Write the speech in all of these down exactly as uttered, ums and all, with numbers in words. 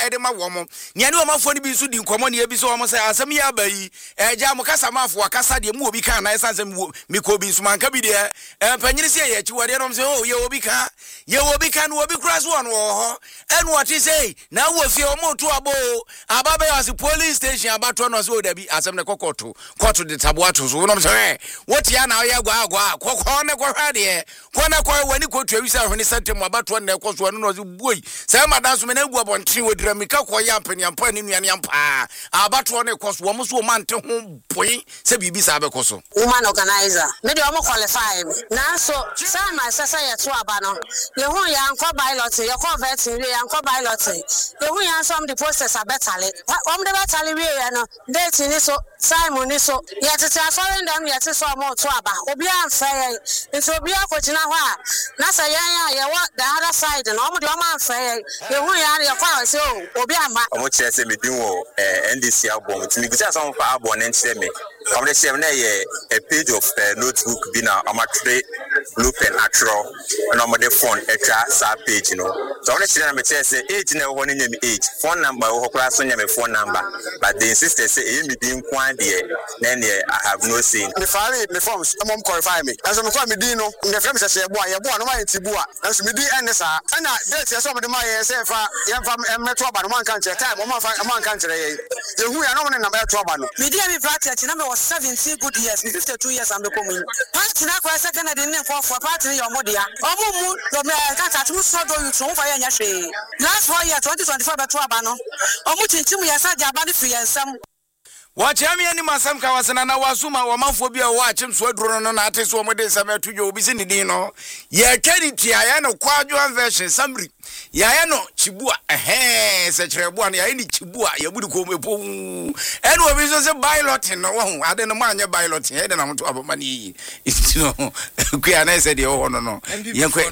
ede ma wo mo ne ne omafo ne bi so di nkomo ne bi so wo mo say asem ya ba yi eja mo kasa mafo akasa de mu obi kan na esanse mi ko bi nsuma nka bi de e panyini se ye chi wode no mo say oh ye obi kan ye obi kan no obi cross one wo ho enu what say na wo fie o mo to abo aba be as police station abato no so dabi asem ne kokoto koto de tabo ato so no mo say what ya na ye gwa gwa kokko ne ko hwade ko na ko wani ko tu awisa hwene sentem abato na ko so no no buoi say madan so me na gu abonten wodira mika ko ya mpani ampa ni nuane ampa abato ne ko so wo mo so mante ho boy se bibi sa be ko so woman organizer me de o qualify na so say my sesa ye to aba no ye hu ya anko pilot ye ko vet we ya anko pilot ye hu ya some the process abetale om de betale we ya no date ni so Simon ni so ye tete afore ndam ye tete so mo to aba obi anfa ye nti obi akogina ho a na say yan ye what the other side no om de o man fa ye ye hu ya ye kwa say obi ama omo kire say me din wo N D C abo ntimi bisa some fa abo na ntire me am de say na ye a page of uh, notebook bi na amatre blue pen atro na omo de phone etra sa page no so am de say na me kire say age na wo na nyame age phone number wo kora so nyame phone number but the sister say e me din kwan de then I have no say me fare me forms am qualify me as me kwa me din no me frame say ye bo ye bo no ma nti bo a so me din en sa na date ye so me de ma ye say fa ye fa meto aba no man kan chere time man fa man kan chere ye ye hu ya no ne na meto aba no me dia me practice na me was seventeen good years me fifty-two years am be komu party na kwa second de ne for for party your modia omo mu do me ka ka tu so do you so fa ye nya hwe last four year twenty twenty-four beto aba no omo chinchim ye sa ja aba de fi ensam Wacha mi ani masam ka wasana na wasuma wa manfo bia wa achim so aduro no na ate so mo de sama tujo obi sin din no ye charity aya no kwadwo version samri ya ya no chibua eh se cherebua na ya ni chibua ya budi ko mepo ene obi so se pilot no wo ade no ma anya pilot e de na mto aboma ni no ku ya na se de ho no no ye ko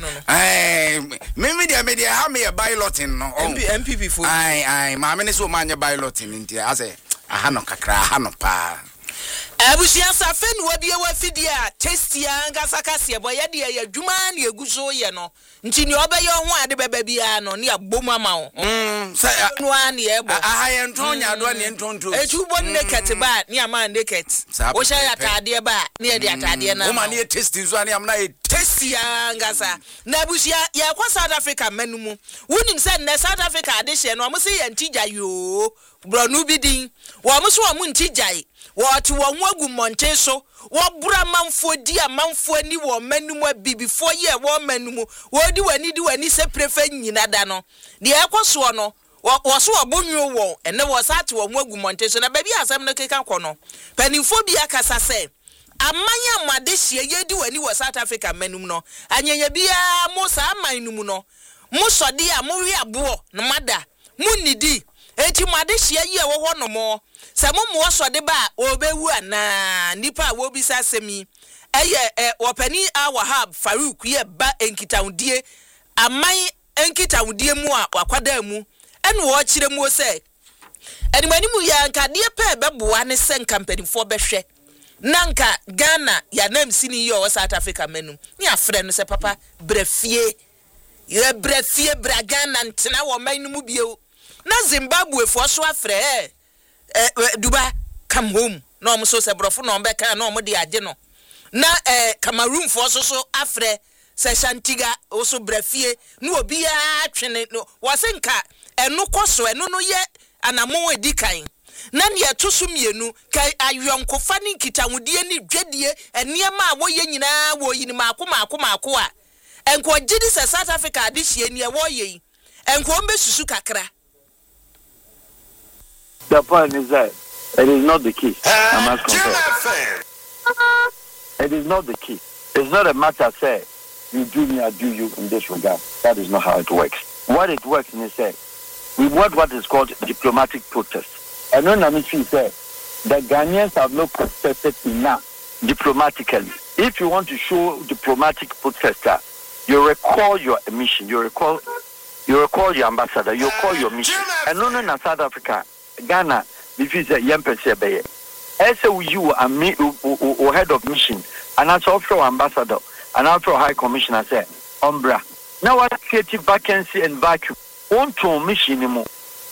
eh me dia me dia ha me pilot no M P P for ai ai ma me ne so ma anya pilot nti ase aha no kakra aha no pa abusia safe no wabie wafidia testia ngasaka se boy de ya adwuma na eguso ye no nti ni obeye ho ade beba bia no ne abom ama wo mm say no an ye bo aha ye ntonya do ne ntonto etubo naked ba ne ama naked wo sha ya tade ba ne ye de atade na wo ma ne testi so ane am na testia ngasa na abusia ye kwa South Africa manumu wonim se na South Africa ade hye no mo se ye ntija yo bronu bidin wo mo so wo mo ntijai what one wagu monte so what bra manfo di a manfo ni wo manum abi before ye wo manum wo di wani di wani se prefer nyina da no de ekoso no wo so obonwo wo ene wo sat wo wagu monte so na ba bi asem no keka kono panifo bi akasa se amanya amade hie ye di wani wo South Africa manum no anyanya bia mo sa amanum no mo so de a mo wi abo no mada mo nidi eti made hie ye wo ho no mo Samo mo so de ba obewu ana nipa wo bisa semi eye eh opani awa hab Farouk ye ba enkitaudie aman enkitaudie mu a wakwada mu ene wo kire mu se enimani mu ya nka de pe beboa ne sen company for behwe nanka Ghana ya nam sini yo South Africa menum ni afre no se papa brefie ye brefie bra Ghana ntena wo man mu bio na Zimbabwe fo so afre eh eh Dubai come home no mo so se brofo no be kan no mo de age no na eh Cameroon fo so so afre se Shantiga oso brafie no obi a twene no wasenka eno koso eno no ye anamo edikan na ne etoso mienu kai ayonkofa ni kitawudie ni dwadie eniema a wo ye nyina wo yini maako maako maako a enko gidi se South Africa adihie ni e wo ye enko mbe susu kakra. The point is that it is not the key. I must confess. It is not the key. It's not a matter say you do me, I do you in this regard. That is not how it works. What it works is say we want what is called diplomatic protest. And when I mean say the Ghanaians have not protested enough diplomatically. If you want to show diplomatic protester, you recall your mission. You recall you recall your ambassador. You recall your mission. And no, no, no, South Africa. Ghana, if it's a young person, as you are me or head of mission, and as offshore ambassador, and offshore high commissioner said, Umbra. Now, what creative vacancy and vacuum? One to mission,